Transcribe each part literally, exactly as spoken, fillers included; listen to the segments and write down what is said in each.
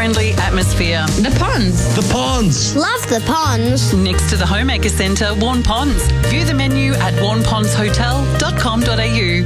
family-friendly atmosphere. The Ponds. The Ponds. Love the Ponds. Next to the Homemaker Centre, Warn Ponds. View the menu at warn ponds hotel dot com dot a u.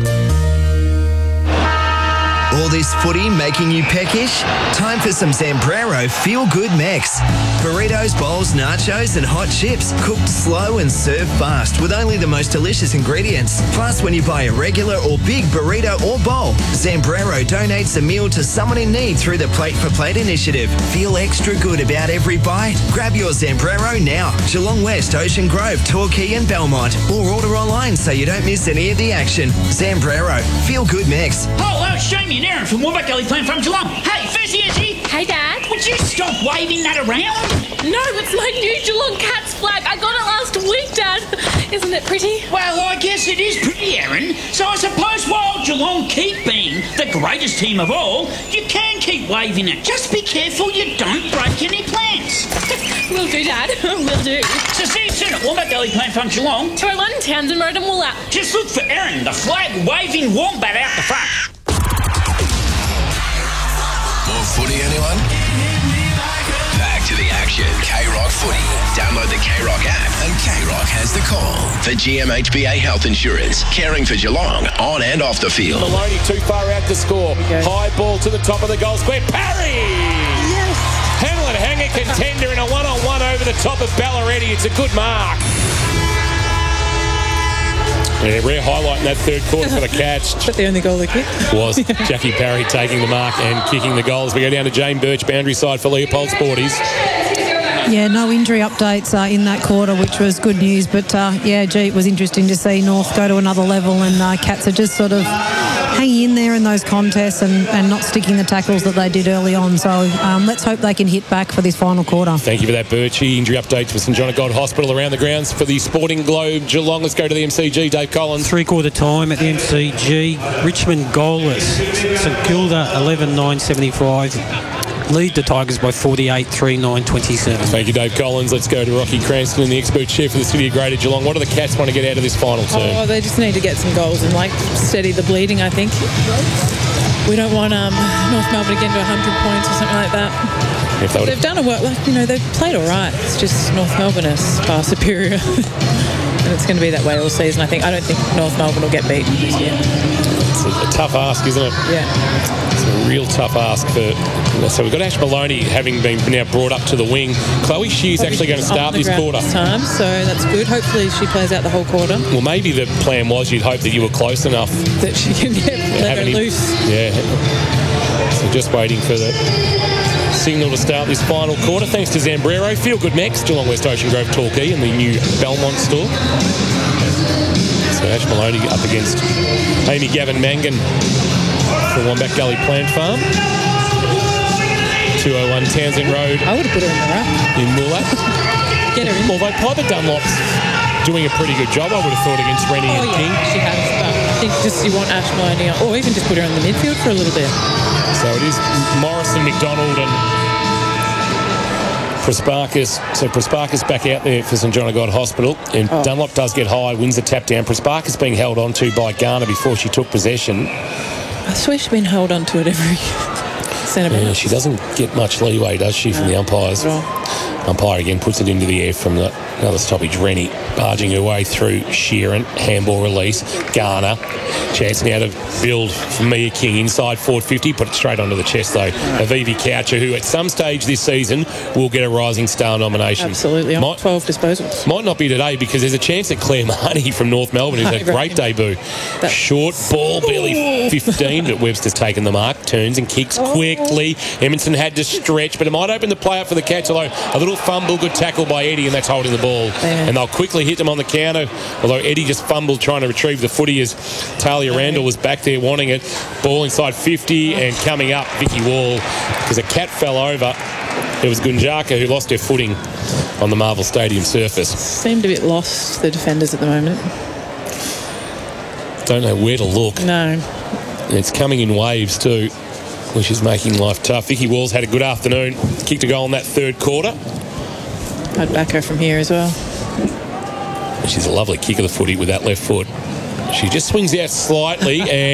All this footy making you peckish? Time for some Zambrero feel-good mix. Burritos, bowls, nachos and hot chips cooked slow and served fast with only the most delicious ingredients. Plus, when you buy a regular or big burrito or bowl, Zambrero donates a meal to someone in need through the Plate for Plate initiative. Feel extra good about every bite? Grab your Zambrero now. Geelong West, Ocean Grove, Torquay and Belmont. Or order online so you don't miss any of the action. Zambrero, feel-good mix. Hello, it's Jamie and Aaron from Wombat Gully Plant from Geelong. Hey, Fizzy, is he? Hey, Dad. Would you stop waving that around? No, it's my new Geelong Cats flag. I got it last week, Dad. Isn't it pretty? Well, I guess it is pretty, Aaron. So I suppose while Geelong keep being the greatest team of all, you can keep waving it. Just be careful you don't break any plants. Will do, Dad. Will do. So see you soon at Wombat Gully Plant from Geelong. two oh one Townsend Road and Woolap. Just look for Aaron, the flag-waving wombat out the front. More footy, anyone? Back to the action. K-Rock Footy. Download the K-Rock app and K-Rock has the call. For G M H B A Health Insurance. Caring for Geelong on and off the field. Maloney too far out to score. Okay. High ball to the top of the goal square. Parry! Yes! Hamlin Hanger contender in a one-on-one over the top of Balleretti. It's a good mark. Yeah, rare highlight in that third quarter for the Cats. But the only goal they kicked was Jackie Parry taking the mark and kicking the goals. We go down to Jane Birch, boundary side for Leopold Sporties. Yeah, no injury updates uh, in that quarter, which was good news. But, uh, yeah, gee, it was interesting to see North go to another level, and uh, Cats are just sort of hanging in there in those contests and, and not sticking the tackles that they did early on. So um, let's hope they can hit back for this final quarter. Thank you for that, Birchie. Injury updates for St John of God Hospital around the grounds for the Sporting Globe Geelong. Let's go to the M C G. Dave Collins. Three-quarter time at the M C G. Richmond goalless. St Kilda eleven nine seventy-five. Lead the Tigers by forty-eight three nine twenty-seven. Thank you, Dave Collins. Let's go to Rocky Cranston and the expert chef for the City of Greater Geelong. What do the Cats want to get out of this final term? Oh, they just need to get some goals and, like, steady the bleeding, I think. We don't want um, North Melbourne to get into one hundred points or something like that. If they they've done a work, like, you know, they've played all right. It's just North Melbourne is far superior. And it's going to be that way all season, I think. I don't think North Melbourne will get beaten this year. It's a, a tough ask, isn't it? Yeah. It's a real tough ask for... So we've got Ash Maloney having been now brought up to the wing. Chloe Shear's actually going to start this quarter. This time, so that's good. Hopefully she plays out the whole quarter. Well, maybe the plan was you'd hope that you were close enough. That she can get let her him, loose. Yeah. So just waiting for the signal to start this final quarter. Thanks to Zambrero. Feel good mix. Geelong West, Ocean Grove, Torquay and the new Belmont store. So Ash Maloney up against Amy Gavin Mangan for Wombat Gully Plant Farm. two oh one Townsend Road. I would have put her in the wrap. In Moolap. Get her in. Although Piper Dunlop's doing a pretty good job, I would have thought, against Rennie oh, and yeah, King. She has, but I think just you want Ash Maloney, or even just put her in the midfield for a little bit. So it is Morrison, McDonald and Prasparkas. So Prasparkas back out there for St John of God Hospital. And oh. Dunlop does get high, wins the tap down. Prasparkas being held on to by Garner before she took possession. I swear she's been held on to it every centimetre. Yeah, she doesn't get much leeway, does she, from no. the umpires? Umpire again puts it into the air from the another stoppage. Rennie barging her way through Sheeran. Handball release. Garner. Chance now to build for Mia King inside forward fifty. Put it straight onto the chest, though. Right. Avivi Coucher, who at some stage this season will get a Rising Star nomination. Absolutely. Might, twelve disposals. Might not be today because there's a chance that Claire Marnie from North Melbourne who's had a great debut. That, Short ball, barely fifteen, but Webster's taken the mark. Turns and kicks oh. quickly. Edmondson had to stretch, but it might open the play up for the Cats, although a little fumble, good tackle by Eddie, and that's holding the ball. Yeah. And they'll quickly hit them on the counter, although Eddie just fumbled trying to retrieve the footy as Talia Randall was back there wanting it. Ball inside fifty and coming up, Vicky Wall, because a cat fell over. It was Gunjaka who lost her footing on the Marvel Stadium surface. Seemed a bit lost, the defenders at the moment. Don't know where to look. No. And it's coming in waves too, which is making life tough. Vicky Wall's had a good afternoon. Kicked a goal in that third quarter. I'd back her from here as well. She's a lovely kick of the footy with that left foot. She just swings out slightly and